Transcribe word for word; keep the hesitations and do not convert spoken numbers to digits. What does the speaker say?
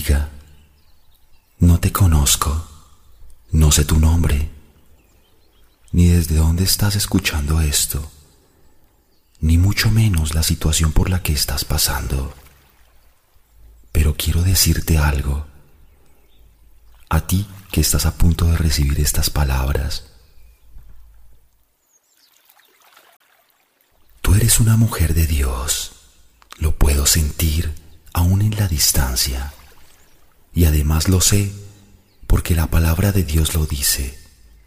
amiga, no te conozco, no sé tu nombre, ni desde dónde estás escuchando esto, ni mucho menos la situación por la que estás pasando. Pero quiero decirte algo, a ti que estás a punto de recibir estas palabras. Tú eres una mujer de Dios, lo puedo sentir aún en la distancia, y además lo sé porque la palabra de Dios lo dice.